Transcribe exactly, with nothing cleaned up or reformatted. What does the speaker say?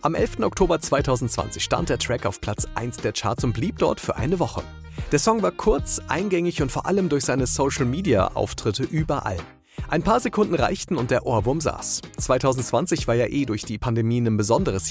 Am elften Oktober zweitausendzwanzig stand der Track auf Platz eins der Charts und blieb dort für eine Woche. Der Song war kurz, eingängig und vor allem durch seine Social-Media-Auftritte überall. Ein paar Sekunden reichten und der Ohrwurm saß. zweitausendzwanzig war ja eh durch die Pandemie ein besonderes